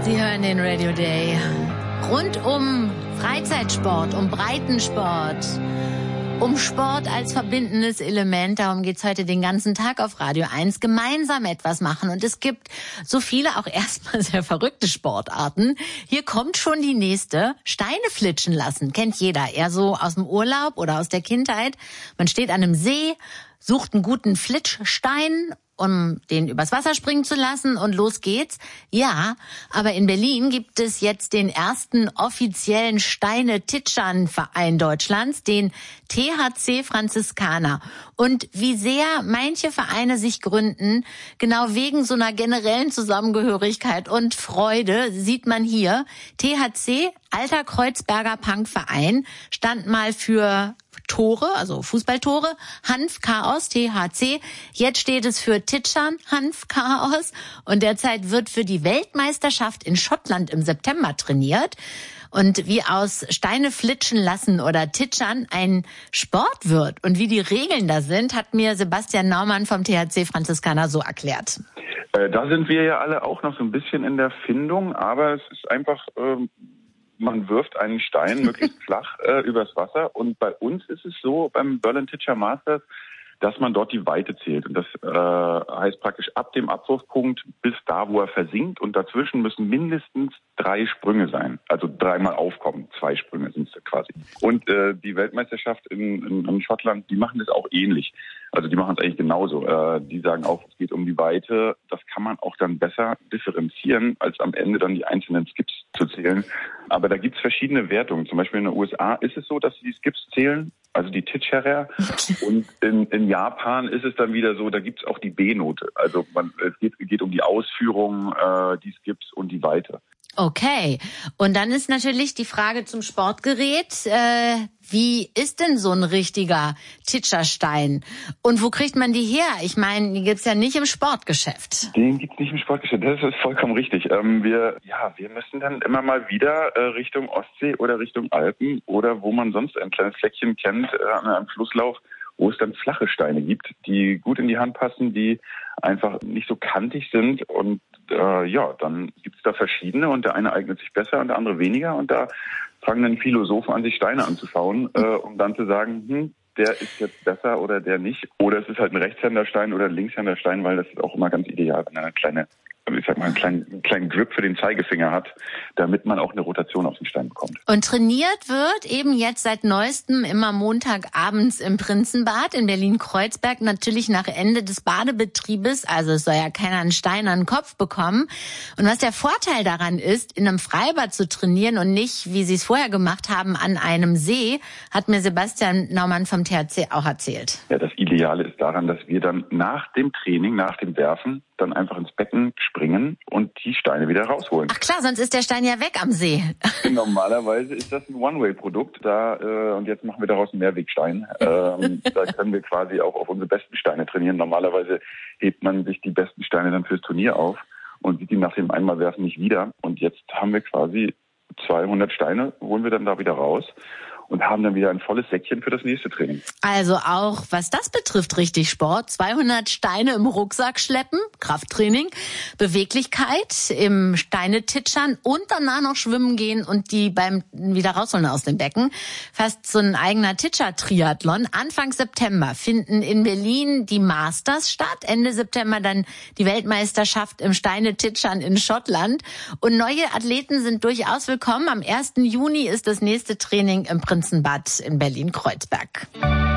Sie hören den Radio Day. Rund um Freizeitsport, um Breitensport, um Sport als verbindendes Element. Darum geht's heute den ganzen Tag auf Radio 1. Gemeinsam etwas machen. Und es gibt so viele, auch erstmal sehr verrückte Sportarten. Hier kommt schon die nächste. Steine flitschen lassen. Kennt jeder. Eher so aus dem Urlaub oder aus der Kindheit. Man steht an einem See, sucht einen guten Flitschstein, um den übers Wasser springen zu lassen, und los geht's. Ja, aber in Berlin gibt es jetzt den ersten offiziellen Steine-Titschern-Verein Deutschlands, den THC Franziskaner. Und wie sehr manche Vereine sich gründen, genau wegen so einer generellen Zusammengehörigkeit und Freude, sieht man hier. THC, Alter Kreuzberger Punkverein, stand mal für Tore, also Fußballtore, Hanf-Chaos, THC. Jetzt steht es für Titschern, Hanf-Chaos. Und derzeit wird für die Weltmeisterschaft in Schottland im September trainiert. Und wie aus Steine flitschen lassen oder Titschern ein Sport wird und wie die Regeln da sind, hat mir Sebastian Naumann vom THC Franziskaner so erklärt. Da sind wir ja alle auch noch so ein bisschen in der Findung, aber es ist einfach... Man wirft einen Stein möglichst flach übers Wasser, und bei uns ist es so beim Berlin Titscher Masters, dass man dort die Weite zählt. Und das heißt praktisch ab dem Abwurfpunkt bis da, wo er versinkt, und dazwischen müssen mindestens 3 Sprünge sein. Also 3-mal aufkommen, 2 Sprünge sind es quasi. Und die Weltmeisterschaft in Schottland, die machen das auch ähnlich. Also die machen es eigentlich genauso. Die sagen auch, es geht um die Weite. Das kann man auch dann besser differenzieren, als am Ende dann die einzelnen Skips zu zählen. Aber da gibt es verschiedene Wertungen. Zum Beispiel in den USA ist es so, dass sie die Skips zählen, also die Titscherer. Und in Japan ist es dann wieder so, da gibt es auch die B-Note. Also es geht um die Ausführung, die Skips und die Weite. Okay, und dann ist natürlich die Frage zum Sportgerät, wie ist denn so ein richtiger Titscherstein? Und wo kriegt man die her? Ich meine, die gibt's ja nicht im Sportgeschäft. Den gibt's nicht im Geschäft, das ist vollkommen richtig. Wir müssen dann immer mal wieder Richtung Ostsee oder Richtung Alpen oder wo man sonst ein kleines Fleckchen kennt, an einem Flusslauf, wo es dann flache Steine gibt, die gut in die Hand passen, die einfach nicht so kantig sind, und dann gibt es da verschiedene, und der eine eignet sich besser und der andere weniger, und da fangen dann Philosophen an, sich Steine anzuschauen, um dann zu sagen, der ist jetzt besser oder der nicht. Oder es ist halt ein Rechtshänderstein oder ein Linkshänderstein, weil das ist auch immer ganz ideal, wenn er einen kleinen Grip für den Zeigefinger hat, damit man auch eine Rotation auf den Stein bekommt. Und trainiert wird eben jetzt seit Neuestem immer Montagabends im Prinzenbad in Berlin-Kreuzberg, natürlich nach Ende des Badebetriebes. Also es soll ja keiner einen Stein an den Kopf bekommen. Und was der Vorteil daran ist, in einem Freibad zu trainieren und nicht, wie sie es vorher gemacht haben, an einem See, hat mir Sebastian Naumann vom THC auch erzählt. Ja, das Ideale ist daran, dass wir dann nach dem Training, nach dem Werfen, dann einfach ins Becken springen und die Steine wieder rausholen. Ach klar, sonst ist der Stein ja weg am See. Normalerweise ist das ein One-Way-Produkt und jetzt machen wir daraus einen Mehrwegstein. Da können wir quasi auch auf unsere besten Steine trainieren. Normalerweise hebt man sich die besten Steine dann fürs Turnier auf und sieht die nach dem Einmalwerfen nicht wieder. Und jetzt haben wir quasi 200 Steine, holen wir dann da wieder raus und haben dann wieder ein volles Säckchen für das nächste Training. Also auch, was das betrifft, richtig Sport. 200 Steine im Rucksack schleppen, Krafttraining, Beweglichkeit im Steinetitschern und danach noch schwimmen gehen und die beim wieder rausholen aus dem Becken. Fast so ein eigener Titscher-Triathlon. Anfang September finden in Berlin die Masters statt. Ende September dann die Weltmeisterschaft im Steinetitschern in Schottland. Und neue Athleten sind durchaus willkommen. Am 1. Juni ist das nächste Training im Prinzenbad in Berlin-Kreuzberg.